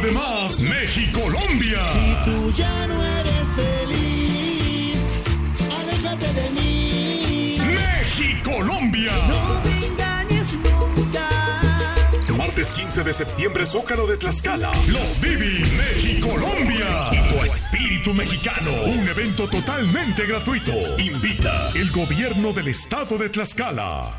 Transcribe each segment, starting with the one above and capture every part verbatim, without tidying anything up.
Además, Mexicolombia. Si tú ya no eres feliz, aléjate de mí. Mexicolombia. No me engañes nunca. Martes quince de septiembre, Zócalo de Tlaxcala. Los Bibis, Mexicolombia. Y tu espíritu mexicano. Un evento totalmente gratuito. Invita el gobierno del estado de Tlaxcala.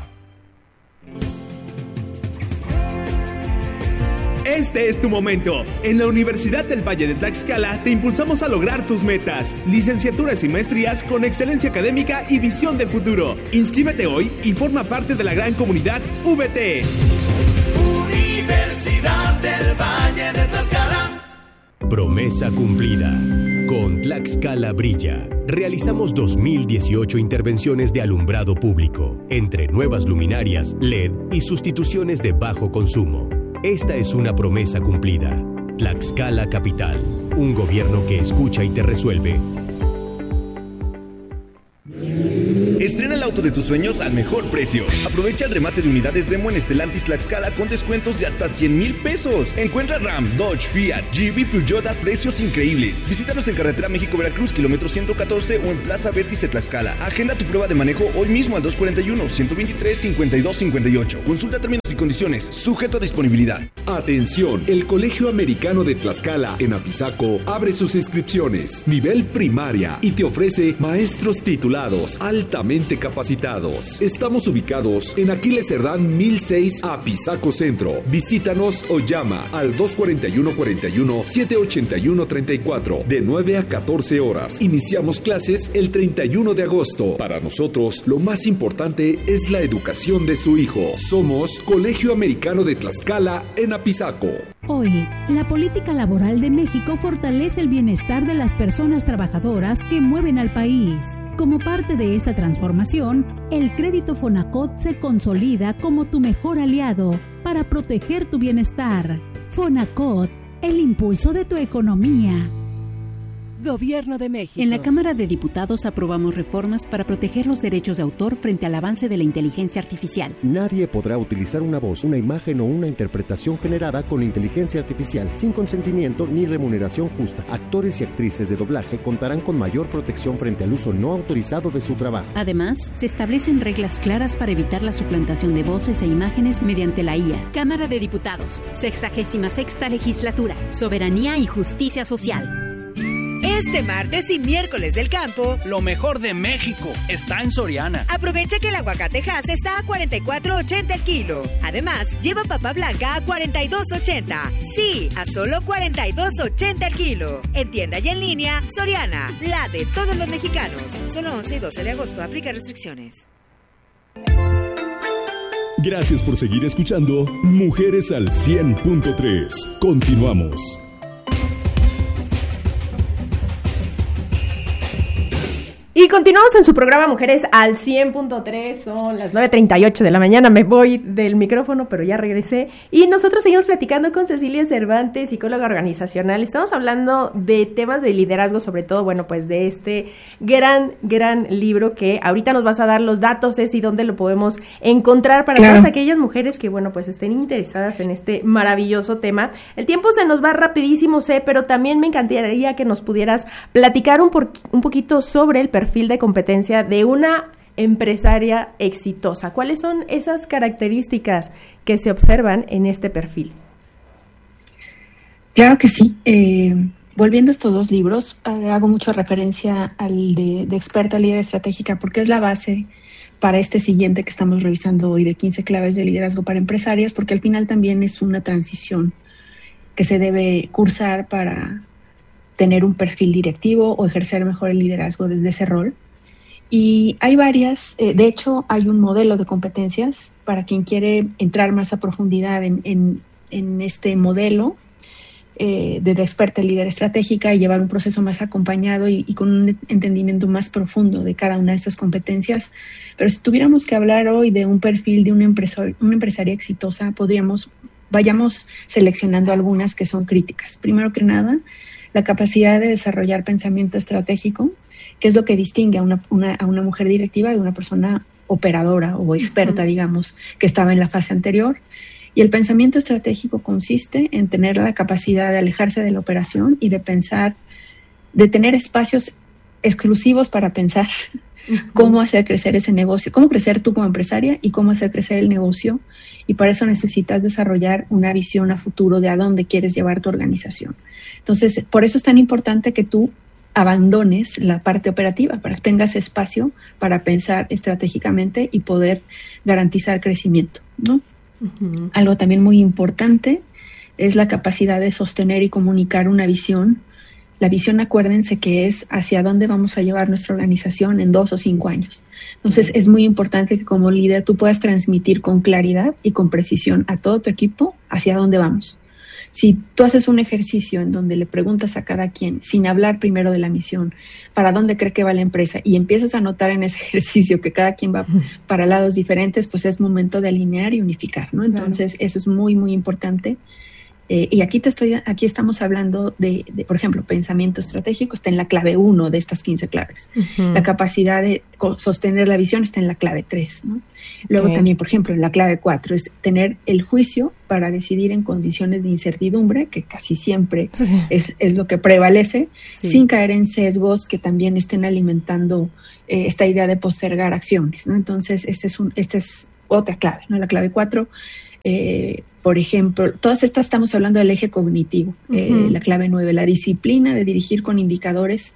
Este es tu momento. En la Universidad del Valle de Tlaxcala te impulsamos a lograr tus metas. Licenciaturas y maestrías con excelencia académica y visión de futuro. Inscríbete hoy y forma parte de la gran comunidad V T. Universidad del Valle de Tlaxcala. Promesa cumplida. Con Tlaxcala Brilla, realizamos dos mil dieciocho intervenciones de alumbrado público, entre nuevas luminarias, L E D y sustituciones de bajo consumo. Esta es una promesa cumplida. Tlaxcala Capital, un gobierno que escucha y te resuelve. Estrena el auto de tus sueños al mejor precio. Aprovecha el remate de unidades Demo en Stellantis Tlaxcala con descuentos de hasta cien mil pesos. Encuentra Ram, Dodge, Fiat, Jeep y Peugeot a precios increíbles. Visítanos en Carretera México-Veracruz, kilómetro ciento catorce o en Plaza Vértice Tlaxcala. Agenda tu prueba de manejo hoy mismo al dos cuarenta y uno, ciento veintitrés, cincuenta y dos cincuenta y ocho. Consulta términos y condiciones. Sujeto a disponibilidad. Atención, el Colegio Americano de Tlaxcala en Apizaco abre sus inscripciones. Nivel primaria y te ofrece maestros titulados altamente capacitados. Estamos ubicados en Aquiles Cerdán mil seis Apizaco Centro. Visítanos o llama al dos cuarenta y uno, cuarenta y uno, setecientos ochenta y uno, treinta y cuatro de nueve a catorce horas. Iniciamos clases el treinta y uno de agosto. Para nosotros, lo más importante es la educación de su hijo. Somos Colegio Americano de Tlaxcala en Apizaco. Hoy, la política laboral de México fortalece el bienestar de las personas trabajadoras que mueven al país. Como parte de esta transformación, el crédito Fonacot se consolida como tu mejor aliado para proteger tu bienestar. Fonacot, el impulso de tu economía. Gobierno de México. En la Cámara de Diputados aprobamos reformas para proteger los derechos de autor frente al avance de la inteligencia artificial. Nadie podrá utilizar una voz, una imagen o una interpretación generada con inteligencia artificial sin consentimiento ni remuneración justa. Actores y actrices de doblaje contarán con mayor protección frente al uso no autorizado de su trabajo. Además, se establecen reglas claras para evitar la suplantación de voces e imágenes mediante la I A. Cámara de Diputados, sexagésima sexta legislatura, soberanía y justicia social. Este martes y miércoles del campo, lo mejor de México está en Soriana. Aprovecha que el aguacate Hass está a cuarenta y cuatro ochenta el kilo. Además, lleva papa blanca a cuarenta y dos ochenta. Sí, a solo cuarenta y dos ochenta el kilo. En tienda y en línea, Soriana, la de todos los mexicanos. Solo once y doce de agosto, aplica restricciones. Gracias por seguir escuchando Mujeres al cien punto tres. Continuamos. Y continuamos en su programa Mujeres al cien punto tres, son las nueve treinta y ocho de la mañana, me voy del micrófono, pero ya regresé. Y nosotros seguimos platicando con Cecilia Cervantes, psicóloga organizacional. Estamos hablando de temas de liderazgo, sobre todo, bueno, pues de este gran, gran libro que ahorita nos vas a dar los datos, Ceci, dónde lo podemos encontrar para claro. todas aquellas mujeres que, bueno, pues estén interesadas en este maravilloso tema. El tiempo se nos va rapidísimo, sé, pero también me encantaría que nos pudieras platicar un, por, un poquito sobre el perfil perfil de competencia de una empresaria exitosa. ¿Cuáles son esas características que se observan en este perfil? Claro que sí. Eh, volviendo a estos dos libros, eh, hago mucha referencia al de, de Experta Líder Estratégica porque es la base para este siguiente que estamos revisando hoy de quince claves de liderazgo para empresarios, porque al final también es una transición que se debe cursar para tener un perfil directivo o ejercer mejor el liderazgo desde ese rol. Y hay varias, eh, de hecho hay un modelo de competencias para quien quiere entrar más a profundidad en, en, en este modelo eh, de experta en líder estratégica y llevar un proceso más acompañado y, y con un entendimiento más profundo de cada una de estas competencias. Pero si tuviéramos que hablar hoy de un perfil de una, empresor, una empresaria exitosa, podríamos, vayamos seleccionando algunas que son críticas. Primero que nada, la capacidad de desarrollar pensamiento estratégico, que es lo que distingue a una, una, a una mujer directiva de una persona operadora o experta, uh-huh. digamos, que estaba en la fase anterior. Y el pensamiento estratégico consiste en tener la capacidad de alejarse de la operación y de pensar, de tener espacios exclusivos para pensar uh-huh. cómo hacer crecer ese negocio, cómo crecer tú como empresaria y cómo hacer crecer el negocio. Y para eso necesitas desarrollar una visión a futuro de a dónde quieres llevar tu organización. Entonces, por eso es tan importante que tú abandones la parte operativa, para que tengas espacio para pensar estratégicamente y poder garantizar crecimiento, ¿no? Uh-huh. Algo también muy importante es la capacidad de sostener y comunicar una visión. La visión, acuérdense que es hacia dónde vamos a llevar nuestra organización en dos o cinco años. Entonces, uh-huh. es muy importante que como líder tú puedas transmitir con claridad y con precisión a todo tu equipo hacia dónde vamos. Si tú haces un ejercicio en donde le preguntas a cada quien, sin hablar primero de la misión, para dónde cree que va la empresa, y empiezas a notar en ese ejercicio que cada quien va para lados diferentes, pues es momento de alinear y unificar, ¿no? Entonces, claro. eso es muy, muy importante. Eh, y aquí te estoy, aquí estamos hablando de, de, por ejemplo, pensamiento estratégico está en la clave uno de estas quince claves. Uh-huh. La capacidad de sostener la visión está en la clave tres, ¿no? Luego okay. también, por ejemplo, en la clave cuatro es tener el juicio para decidir en condiciones de incertidumbre, que casi siempre sí. es, es lo que prevalece, sí. sin caer en sesgos que también estén alimentando eh, esta idea de postergar acciones, ¿no? Entonces, esta es, un, este es otra clave, ¿no? La clave cuatro, eh, por ejemplo, todas estas estamos hablando del eje cognitivo. Uh-huh. eh, la clave nueve, la disciplina de dirigir con indicadores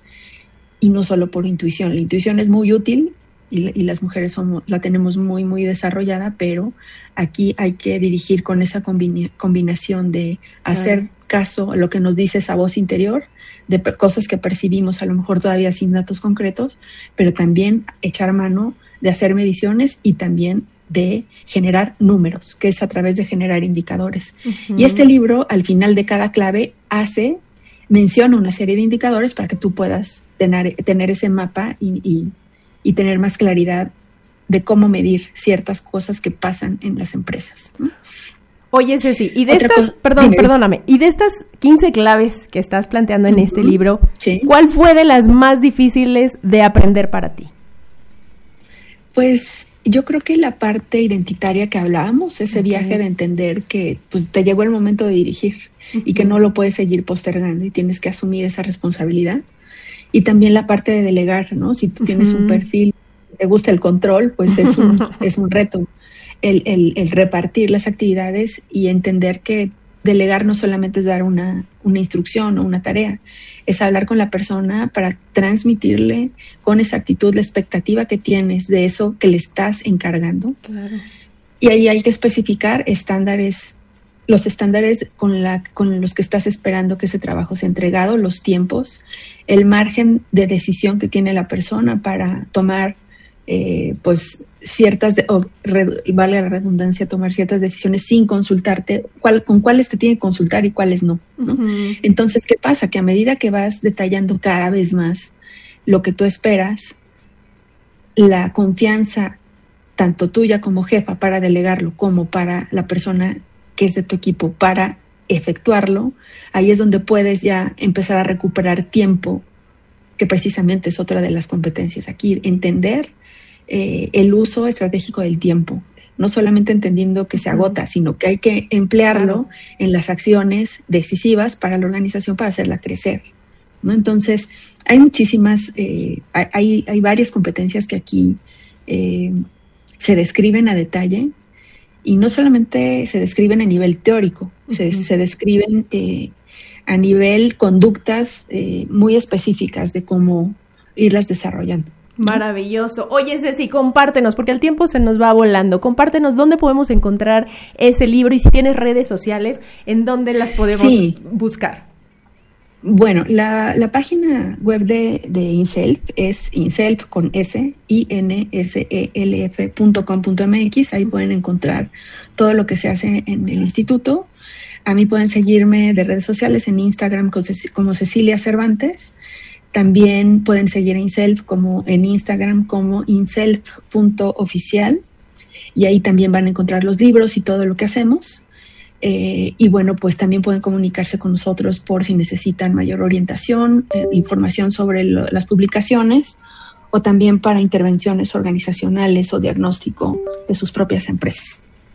y no solo por intuición. La intuición es muy útil y, y las mujeres somos, la tenemos muy, muy desarrollada, pero aquí hay que dirigir con esa combina, combinación de hacer uh-huh. caso a lo que nos dice esa voz interior, de per, cosas que percibimos a lo mejor todavía sin datos concretos, pero también echar mano de hacer mediciones y también de generar números, que es a través de generar indicadores. Uh-huh. Y este libro, al final de cada clave, hace, menciona una serie de indicadores para que tú puedas tener, tener ese mapa y, y, y tener más claridad de cómo medir ciertas cosas que pasan en las empresas, ¿no? Oye, Ceci, y de Otra estas, cosa, perdón, dime. perdóname, y de estas quince claves que estás planteando en uh-huh. este libro, sí. ¿cuál fue de las más difíciles de aprender para ti? Pues yo creo que la parte identitaria que hablábamos, ese okay. viaje de entender que pues te llegó el momento de dirigir uh-huh. y que no lo puedes seguir postergando y tienes que asumir esa responsabilidad. Y también la parte de delegar, ¿no? Si tú tienes uh-huh. un perfil, te gusta el control, pues es un, es un reto el, el, el repartir las actividades y entender que delegar no solamente es dar una, una instrucción o una tarea, es hablar con la persona para transmitirle con exactitud la expectativa que tienes de eso que le estás encargando. Claro. Y ahí hay que especificar estándares, los estándares con, la, con los que estás esperando que ese trabajo sea entregado, los tiempos, el margen de decisión que tiene la persona para tomar eh, pues ciertas, de, o re, vale la redundancia, tomar ciertas decisiones sin consultarte, cuál, con cuáles te tiene que consultar y cuáles no, ¿no? Uh-huh. Entonces, ¿qué pasa? Que a medida que vas detallando cada vez más lo que tú esperas, la confianza tanto tuya como jefa para delegarlo como para la persona que es de tu equipo para efectuarlo, ahí es donde puedes ya empezar a recuperar tiempo, que precisamente es otra de las competencias aquí, entender Eh, el uso estratégico del tiempo, no solamente entendiendo que se agota, sino que hay que emplearlo en las acciones decisivas para la organización para hacerla crecer, ¿no? Entonces, hay muchísimas, eh, hay, hay varias competencias que aquí eh, se describen a detalle y no solamente se describen a nivel teórico, uh-huh. se, se describen eh, a nivel conductas eh, muy específicas de cómo irlas desarrollando. Maravilloso. Oye, Ceci, compártenos, porque el tiempo se nos va volando. Compártenos dónde podemos encontrar ese libro y si tienes redes sociales, en dónde las podemos sí. buscar. Bueno, la, la página web de, de INSELF es INSELF con S, I N S E L F punto com punto M X. Ahí pueden encontrar todo lo que se hace en el instituto. A mí pueden seguirme de redes sociales en Instagram como Cecilia Cervantes. También pueden seguir a INSELF como en Instagram como inself punto oficial y ahí también van a encontrar los libros y todo lo que hacemos. Eh, y bueno, pues también pueden comunicarse con nosotros por si necesitan mayor orientación, eh, información sobre lo, las publicaciones o también para intervenciones organizacionales o diagnóstico de sus propias empresas.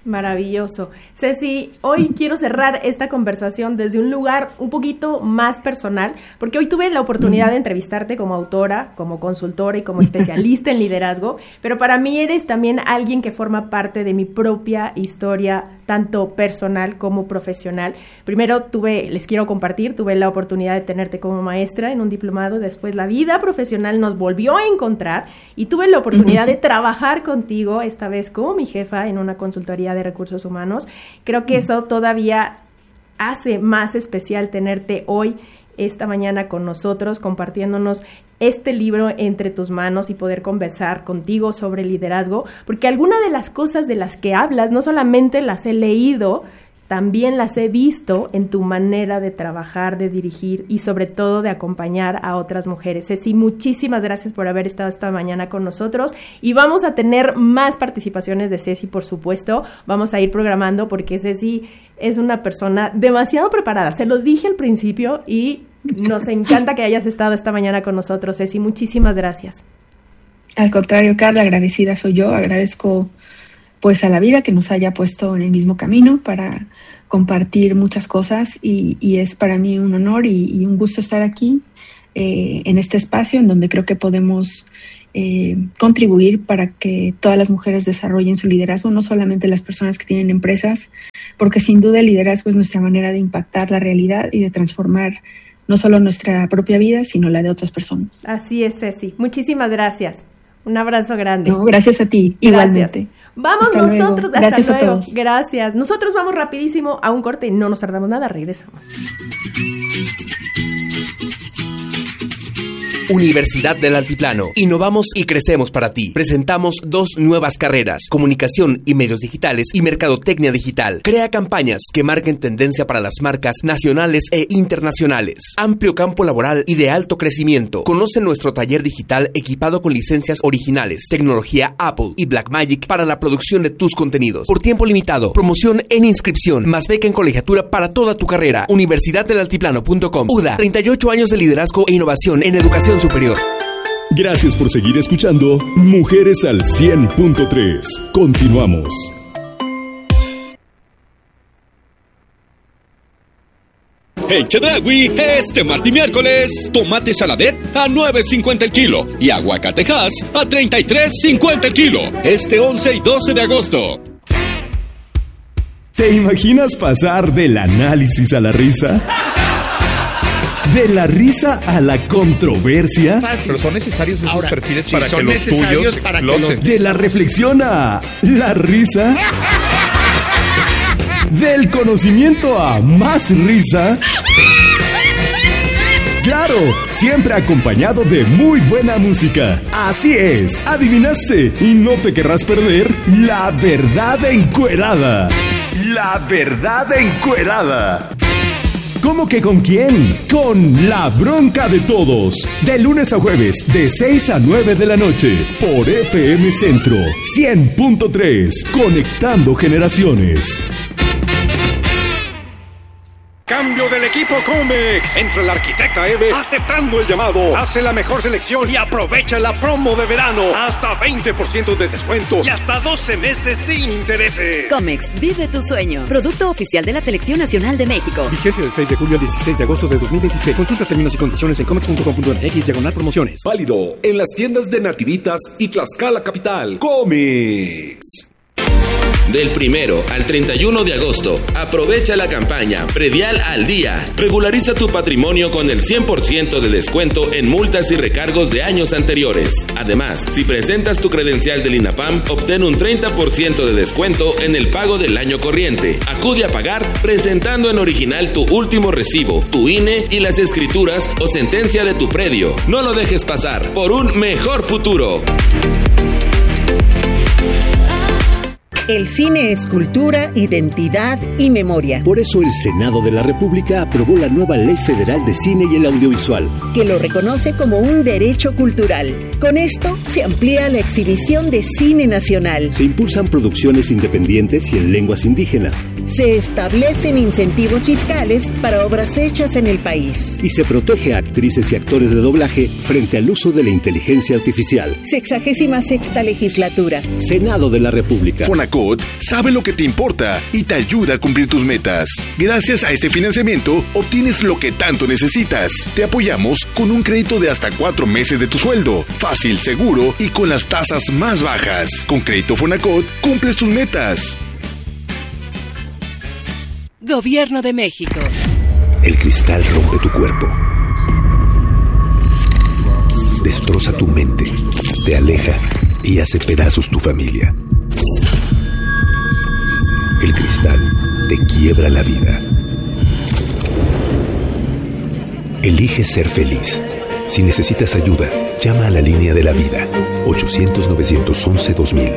Maravilloso. Ceci, hoy quiero cerrar esta conversación desde un lugar un poquito más personal, porque hoy tuve la oportunidad de entrevistarte como autora, como consultora y como especialista en liderazgo, pero para mí eres también alguien que forma parte de mi propia historia, tanto personal como profesional. Primero tuve, les quiero compartir, tuve la oportunidad de tenerte como maestra en un diplomado, después la vida profesional nos volvió a encontrar y tuve la oportunidad de trabajar contigo, esta vez como mi jefa en una consultoría de recursos humanos. Creo que eso todavía hace más especial tenerte hoy, esta mañana con nosotros, compartiéndonos este libro entre tus manos y poder conversar contigo sobre liderazgo, porque algunas de las cosas de las que hablas no solamente las he leído, también las he visto en tu manera de trabajar, de dirigir y sobre todo de acompañar a otras mujeres. Ceci, muchísimas gracias por haber estado esta mañana con nosotros y vamos a tener más participaciones de Ceci, por supuesto. Vamos a ir programando porque Ceci es una persona demasiado preparada. Se los dije al principio y nos encanta que hayas estado esta mañana con nosotros, Ceci. Muchísimas gracias. Al contrario, Carla, agradecida soy yo. Agradezco pues a la vida que nos haya puesto en el mismo camino para compartir muchas cosas y, y es para mí un honor y, y un gusto estar aquí eh, en este espacio en donde creo que podemos eh, contribuir para que todas las mujeres desarrollen su liderazgo, no solamente las personas que tienen empresas, porque sin duda el liderazgo es nuestra manera de impactar la realidad y de transformar no solo nuestra propia vida, sino la de otras personas. Así es, Ceci. Muchísimas gracias. Un abrazo grande. No, gracias a ti, gracias. Igualmente. Vamos hasta nosotros, luego. Gracias hasta luego. a todos. Gracias. Nosotros vamos rapidísimo a un corte y no nos tardamos nada, regresamos. Universidad del Altiplano. Innovamos y crecemos para ti. Presentamos dos nuevas carreras: Comunicación y Medios Digitales y Mercadotecnia Digital. Crea campañas que marquen tendencia para las marcas nacionales e internacionales. Amplio campo laboral y de alto crecimiento. Conoce nuestro taller digital equipado con licencias originales, tecnología Apple y Blackmagic para la producción de tus contenidos. Por tiempo limitado. Promoción en inscripción, más beca en colegiatura para toda tu carrera. universidad del altiplano punto com. U D A, treinta y ocho años de liderazgo e innovación en educación superior. Gracias por seguir escuchando Mujeres al cien punto tres. Continuamos. En Chedraui, este martes y miércoles, tomate saladet a nueve cincuenta el kilo y aguacatejas a treinta y tres cincuenta el kilo. Este once y doce de agosto. ¿Te imaginas pasar del análisis a la risa? ¿De la risa a la controversia? Fácil. Pero son necesarios esos Ahora, perfiles sí, para que los tuyos para exploten. Que los... ¿De la reflexión a la risa? ¿Del conocimiento a más risa? Claro, siempre acompañado de muy buena música. Así es, adivinaste y no te querrás perder La Verdad Encuerada. La Verdad Encuerada. ¿Cómo que con quién? Con La Bronca de Todos. De lunes a jueves, de seis a nueve de la noche. Por F M Centro cien punto tres. Conectando generaciones. Cambio del equipo Comex. Entra la arquitecta Eve aceptando el llamado. Hace la mejor selección y aprovecha la promo de verano. Hasta veinte por ciento de descuento y hasta doce meses sin intereses. Comex, vive tu sueño. Producto oficial de la Selección Nacional de México. Vigencia del seis de julio al dieciséis de agosto de dos mil veintiséis. Consulta términos y condiciones en comex punto com punto m x diagonal promociones. Válido en las tiendas de Nativitas y Tlaxcala Capital. Comex. Del primero al treinta y uno de agosto, aprovecha la campaña Predial al Día. Regulariza tu patrimonio con el cien por ciento de descuento en multas y recargos de años anteriores. Además, si presentas tu credencial del INAPAM, obtén un treinta por ciento de descuento en el pago del año corriente. Acude a pagar presentando en original tu último recibo, tu I N E y las escrituras o sentencia de tu predio. No lo dejes pasar por un mejor futuro. El cine es cultura, identidad y memoria. Por eso el Senado de la República aprobó la nueva Ley Federal de Cine y el Audiovisual, que lo reconoce como un derecho cultural. Con esto se amplía la exhibición de cine nacional. Se impulsan producciones independientes y en lenguas indígenas. Se establecen incentivos fiscales para obras hechas en el país. Y se protege a actrices y actores de doblaje frente al uso de la inteligencia artificial. Sexagésima sexta legislatura. Senado de la República. Fonacot Fonacot sabe lo que te importa y te ayuda a cumplir tus metas. Gracias a este financiamiento, obtienes lo que tanto necesitas. Te apoyamos con un crédito de hasta cuatro meses de tu sueldo. Fácil, seguro y con las tasas más bajas. Con Crédito Fonacot, cumples tus metas. Gobierno de México. El cristal rompe tu cuerpo. Destroza tu mente. Te aleja y hace pedazos tu familia. El cristal te quiebra la vida. Elige ser feliz. Si necesitas ayuda, llama a la línea de la vida. ochocientos, novecientos once, dos mil.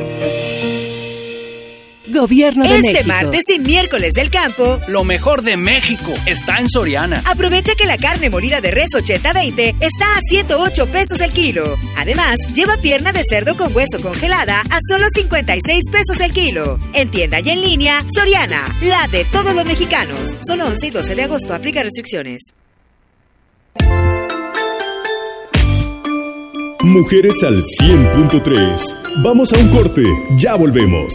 Gobierno de este México. Este martes y miércoles del campo, lo mejor de México está en Soriana. Aprovecha que la carne molida de res ochenta veinte está a ciento ocho pesos el kilo. Además, lleva pierna de cerdo con hueso congelada a solo cincuenta y seis pesos el kilo. En tienda y en línea, Soriana, la de todos los mexicanos. Solo once y doce de agosto, aplica restricciones. Mujeres al cien punto tres. Vamos a un corte, ya volvemos.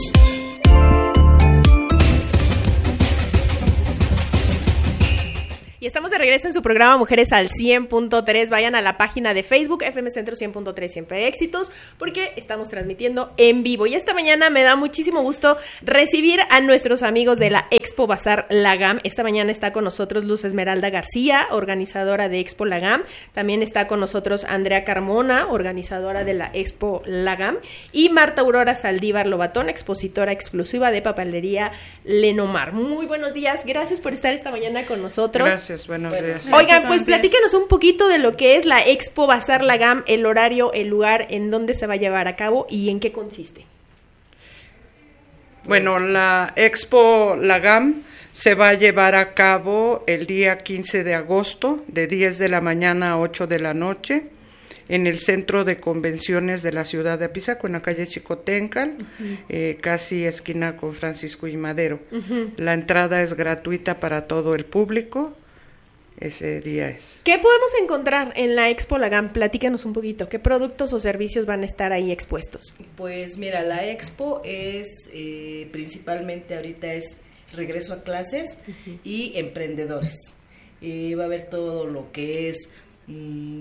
Y estamos de regreso en su programa Mujeres al cien punto tres. Vayan a la página de Facebook F M Centro cien punto tres, siempre éxitos, porque estamos transmitiendo en vivo. Y esta mañana me da muchísimo gusto recibir a nuestros amigos de la Expo Bazar Lagam. Esta mañana está con nosotros Luz Esmeralda García, organizadora de Expo Lagam. También está con nosotros Andrea Carmona, organizadora de la Expo Lagam. Y Marta Aurora Saldívar Lobatón, expositora exclusiva de papelería Lenomar. Muy buenos días, gracias por estar esta mañana con nosotros. Gracias. Buenos días. Oigan, pues platíquenos un poquito de lo que es la Expo Bazar Lagam, el horario, el lugar, en dónde se va a llevar a cabo y en qué consiste. Bueno, la Expo Lagam se va a llevar a cabo el día quince de agosto, de diez de la mañana a ocho de la noche, en el Centro de Convenciones de la ciudad de Apizaco, en la calle Chicotencal, uh-huh. eh, casi esquina con Francisco y Madero. Uh-huh. La entrada es gratuita para todo el público. Ese día es. ¿Qué podemos encontrar en la Expo Lagam? Platícanos un poquito. ¿Qué productos o servicios van a estar ahí expuestos? Pues mira, la Expo es eh, principalmente ahorita es regreso a clases uh-huh. y emprendedores. Eh, va a haber todo lo que es mmm,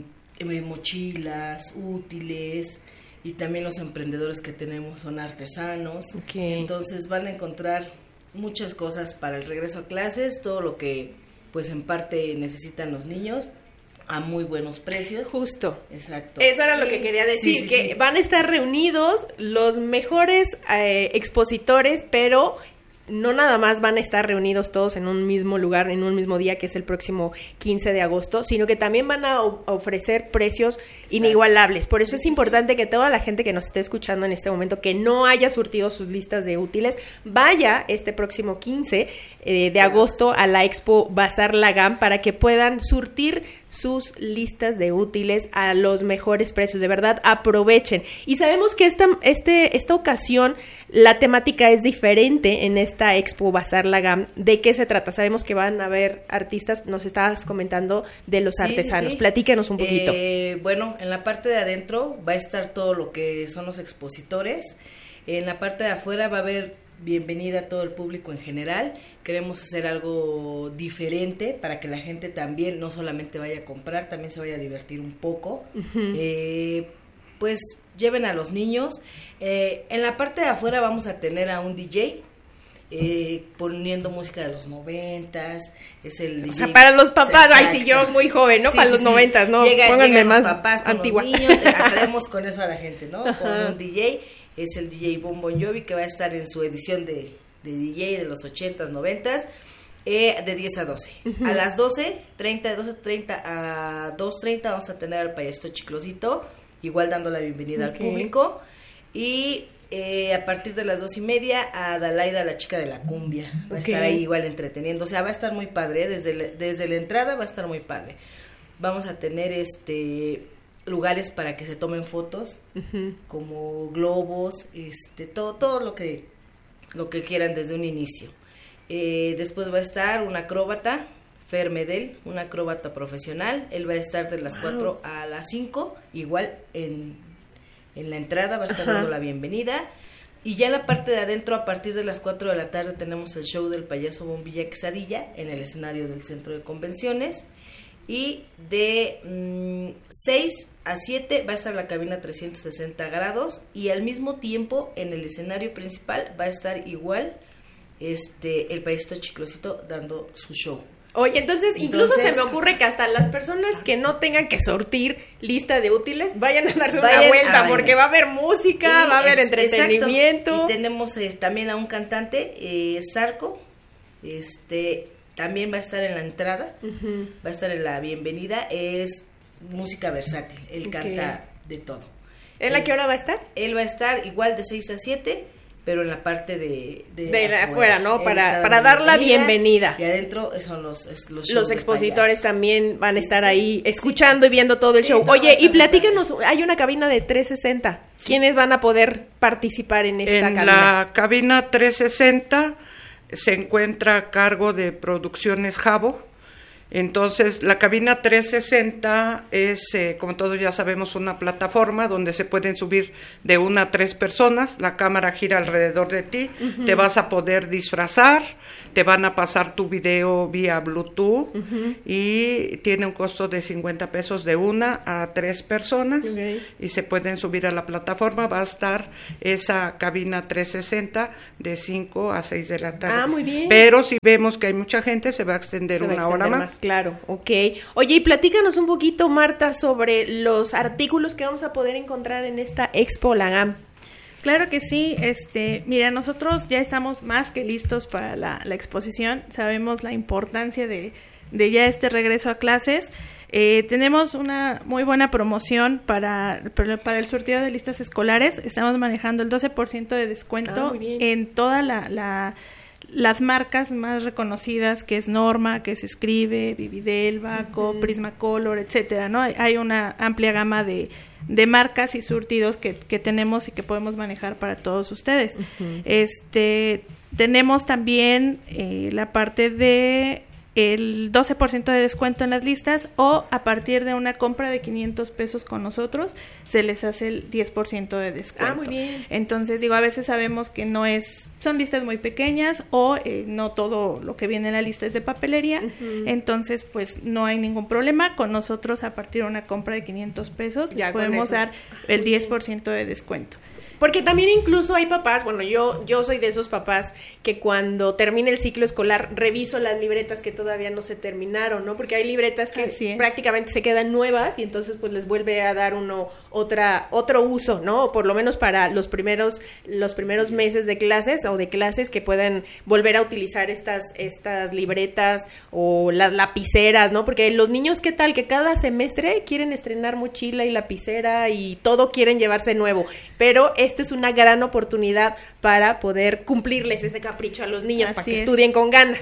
mochilas, útiles, y también los emprendedores que tenemos son artesanos. Okay. Entonces van a encontrar muchas cosas para el regreso a clases, todo lo que pues en parte necesitan los niños a muy buenos precios. Justo. Exacto. Eso era lo que quería decir, sí, sí, que sí. Van a estar reunidos los mejores eh, expositores, pero no nada más van a estar reunidos todos en un mismo lugar, en un mismo día, que es el próximo quince de agosto, sino que también van a, o- a ofrecer precios Exacto. inigualables. Por eso sí, es sí, importante sí. que toda la gente que nos esté escuchando en este momento, que no haya surtido sus listas de útiles, vaya este próximo quince eh, de agosto a la Expo Bazar Lagam para que puedan surtir sus listas de útiles a los mejores precios. De verdad, aprovechen. Y sabemos que esta, este, esta ocasión la temática es diferente en esta Expo Bazar Lagam. ¿De qué se trata? Sabemos que van a haber artistas, nos estabas comentando de los sí, artesanos. Sí, sí. Platícanos un poquito. Eh, bueno, en la parte de adentro va a estar todo lo que son los expositores. En la parte de afuera va a haber bienvenida a todo el público en general. Queremos hacer algo diferente para que la gente también no solamente vaya a comprar, también se vaya a divertir un poco. Uh-huh. Eh, pues lleven a los niños. Eh, en la parte de afuera vamos a tener a un D J eh, poniendo música de los noventas. Es el D J. O sea, para los papás, ay, sí, yo muy joven, ¿no? Sí, para sí, los sí. noventas, ¿no? Llega, Pónganme más papás con antigua. Los niños, atraemos con eso a la gente, ¿no? Con un D J, es el D J Bon Bon Jovi, que va a estar en su edición de, de D J de los ochentas, noventas. Eh, de diez a doce. Uh-huh. A las doce treinta, de doce treinta a dos treinta vamos a tener al payaso Chiclosito, igual dando la bienvenida okay. al público. Y eh, a partir de las dos y media a Adalaida, la chica de la cumbia. Va okay. a estar ahí igual entreteniendo. O sea, va a estar muy padre. Desde, le, desde la entrada va a estar muy padre. Vamos a tener este lugares para que se tomen fotos, uh-huh. como globos, este, todo, todo lo que, lo que quieran desde un inicio. Eh, después va a estar un acróbata, Fer Medel, un acróbata profesional. Él va a estar de las wow. cuatro a las cinco, igual en, en la entrada va a estar Ajá. dando la bienvenida. Y ya en la parte de adentro, a partir de las cuatro de la tarde, tenemos el show del payaso Bombilla Quesadilla en el escenario del Centro de Convenciones. Y de mmm, seis a siete va a estar la cabina trescientos sesenta grados. Y al mismo tiempo, en el escenario principal, va a estar igual este el payasito Chiclosito dando su show. Oye, entonces, incluso entonces, se me ocurre que hasta las personas que no tengan que sortir lista de útiles vayan a darse vayan una vuelta, porque va a haber música, sí, va a haber es, entretenimiento. Exacto. Y tenemos eh, también a un cantante, eh, Zarco, este, también va a estar en la entrada, uh-huh. va a estar en la bienvenida, es música versátil, él okay. canta de todo. ¿En a qué hora va a estar? Él va a estar igual de seis a siete, pero en la parte de... De, de afuera, afuera, ¿no? Para, para dar la bienvenida. Y adentro son los Los, los expositores también van a sí, estar sí, ahí escuchando sí. y viendo todo el sí, show. Oye, y platícanos, hay una cabina de trescientos sesenta. Sí. ¿Quiénes van a poder participar en esta en cabina? En la cabina trescientos sesenta se encuentra a cargo de Producciones Jabo. Entonces, la cabina trescientos sesenta es, eh, como todos ya sabemos, una plataforma donde se pueden subir de una a tres personas, la cámara gira alrededor de ti, uh-huh. te vas a poder disfrazar, te van a pasar tu video vía Bluetooth uh-huh. y tiene un costo de cincuenta pesos de una a tres personas okay. y se pueden subir a la plataforma. Va a estar esa cabina trescientos sesenta de cinco a seis de la tarde. Ah, muy bien. Pero si vemos que hay mucha gente, se va a extender se una a extender hora más. más. Claro, ok. Oye, y platícanos un poquito, Marta, sobre los artículos que vamos a poder encontrar en esta Expo Lagam. Claro que sí, este, mira, nosotros ya estamos más que listos para la, la exposición, sabemos la importancia de, de ya este regreso a clases. Eh, tenemos una muy buena promoción para, para el surtido de listas escolares, estamos manejando el doce por ciento de descuento ah, en toda la, la las marcas más reconocidas, que es Norma, que se escribe, Vividel, Baco, uh-huh. Prismacolor, etcétera, ¿no? Hay una amplia gama de, de marcas y surtidos que, que tenemos y que podemos manejar para todos ustedes. Uh-huh. Este, tenemos también eh, la parte de el doce por ciento de descuento en las listas, o a partir de una compra de quinientos pesos con nosotros se les hace el diez por ciento de descuento. Ah, muy bien. Entonces, digo, a veces sabemos que no es, son listas muy pequeñas, o eh, no todo lo que viene en la lista es de papelería, uh-huh. entonces pues no hay ningún problema. Con nosotros, a partir de una compra de quinientos pesos ya podemos dar el diez por ciento de descuento. Porque también incluso hay papás, bueno, yo yo soy de esos papás que cuando termine el ciclo escolar reviso las libretas que todavía no se terminaron, ¿no? Porque hay libretas que prácticamente se quedan nuevas y entonces pues les vuelve a dar uno otra otro uso, ¿no? O por lo menos para los primeros los primeros meses de clases o de clases que puedan volver a utilizar estas estas libretas o las lapiceras, ¿no? Porque los niños, ¿qué tal? Que cada semestre quieren estrenar mochila y lapicera y todo quieren llevarse nuevo, pero esta es una gran oportunidad para poder cumplirles ese capricho a los niños, Así para que es. estudien con ganas,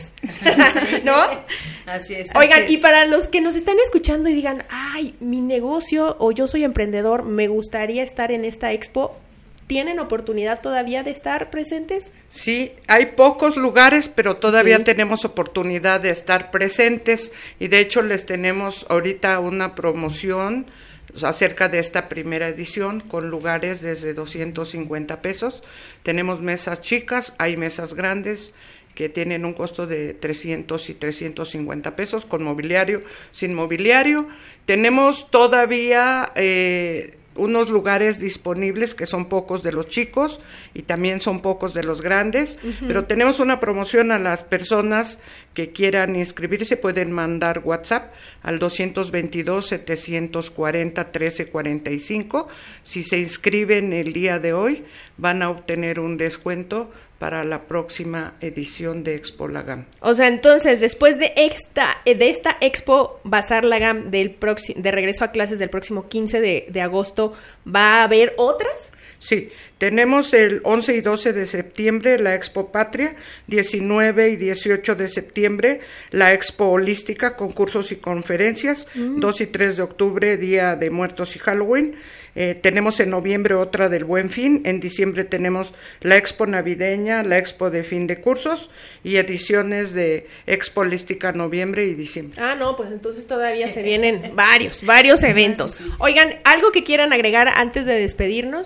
¿no? Así es. Oigan, Así es. Y para los que nos están escuchando y digan, ay, mi negocio o yo soy emprendedor, me gustaría estar en esta expo, ¿tienen oportunidad todavía de estar presentes? Sí, hay pocos lugares, pero todavía sí. tenemos oportunidad de estar presentes, y de hecho les tenemos ahorita una promoción acerca de esta primera edición con lugares desde doscientos cincuenta pesos. Tenemos mesas chicas, hay mesas grandes que tienen un costo de trescientos y trescientos cincuenta pesos con mobiliario, sin mobiliario. Tenemos todavía eh, unos lugares disponibles que son pocos de los chicos y también son pocos de los grandes, uh-huh. pero tenemos una promoción a las personas que quieran inscribirse, pueden mandar WhatsApp al doscientos veintidós, setecientos cuarenta, trece cuarenta y cinco. Si se inscriben el día de hoy, van a obtener un descuento para la próxima edición de Expo Lagam. O sea, entonces, después de esta, de esta Expo Bazar Lagam del próximo, de regreso a clases del próximo quince de, de agosto, ¿va a haber otras? Sí, tenemos el once y doce de septiembre la Expo Patria, diecinueve y dieciocho de septiembre la Expo Holística, concursos y conferencias, mm. dos y tres de octubre Día de Muertos y Halloween. Eh, tenemos en noviembre otra del Buen Fin, en diciembre tenemos la Expo Navideña, la Expo de Fin de Cursos y ediciones de Expo Holística noviembre y diciembre. Ah, no, pues entonces todavía se vienen varios, varios eventos. Oigan, ¿algo que quieran agregar antes de despedirnos?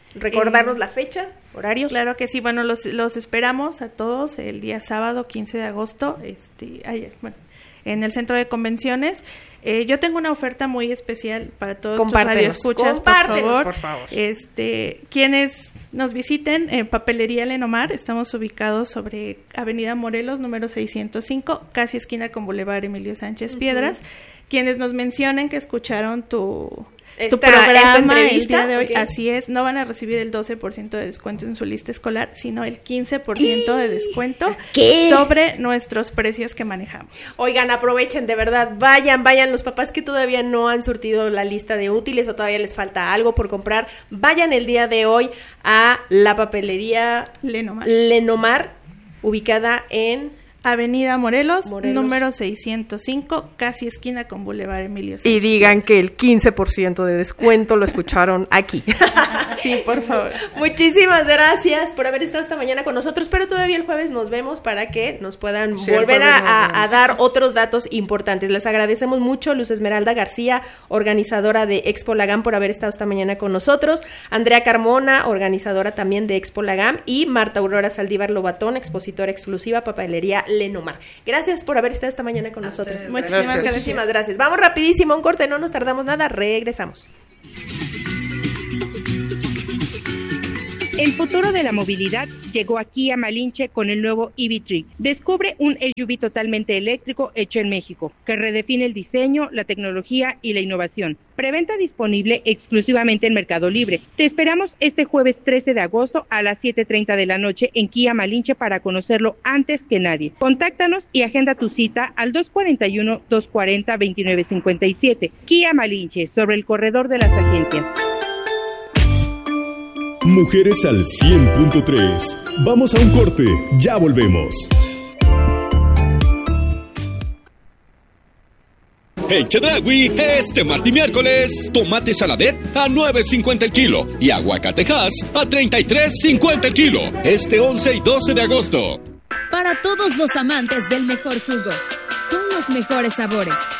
Recordarnos Eh, la fecha, horarios. Claro que sí, bueno, los, los esperamos a todos el día sábado quince de agosto, este, ayer, bueno, en el centro de convenciones. Eh, yo tengo una oferta muy especial para todos los radioescuchas, por favor. por favor. Este, quienes nos visiten en Papelería Lenomar, estamos ubicados sobre Avenida Morelos, número seiscientos cinco, casi esquina con Boulevard Emilio Sánchez uh-huh. Piedras. Quienes nos mencionen que escucharon tu... Esta, tu programa esta el día de hoy, okay. así es, no van a recibir el doce por ciento de descuento en su lista escolar, sino el quince por ciento de descuento ¿Qué? sobre nuestros precios que manejamos. Oigan, aprovechen, de verdad, vayan, vayan, los papás que todavía no han surtido la lista de útiles o todavía les falta algo por comprar, vayan el día de hoy a la papelería Lenomar, Lenomar ubicada en... Avenida Morelos, Morelos, número seiscientos cinco, casi esquina con Boulevard Emilio Sánchez. Y digan que el quince por ciento de descuento lo escucharon aquí. Sí, por favor. Muchísimas gracias por haber estado esta mañana con nosotros, pero todavía el jueves nos vemos para que nos puedan sí, volver a, a, a dar otros datos importantes. Les agradecemos mucho, Luz Esmeralda García, organizadora de Expo Lagam, por haber estado esta mañana con nosotros, Andrea Carmona, organizadora también de Expo Lagam, y Marta Aurora Saldívar Lobatón, expositora exclusiva, Papelería Lenomar. Gracias por haber estado esta mañana con nosotros. Ustedes, muchísimas gracias. Muchísimas gracias. Vamos rapidísimo a un corte, no nos tardamos nada, regresamos. El futuro de la movilidad llegó aquí a Malinche con el nuevo E V Tree. Descubre un S U V totalmente eléctrico hecho en México, que redefine el diseño, la tecnología y la innovación. Preventa disponible exclusivamente en Mercado Libre. Te esperamos este jueves trece de agosto a las siete treinta de la noche en Kia Malinche para conocerlo antes que nadie. Contáctanos y agenda tu cita al dos cuarenta y uno, dos cuarenta, veintinueve cincuenta y siete. Kia Malinche, sobre el corredor de las agencias. Mujeres al cien punto tres. Vamos a un corte, ya volvemos. En Chedraui, este martes y miércoles, tomate saladet a nueve cincuenta el kilo y aguacatejas a treinta y tres cincuenta el kilo. Este once y doce de agosto. Para todos los amantes del mejor jugo, con los mejores sabores.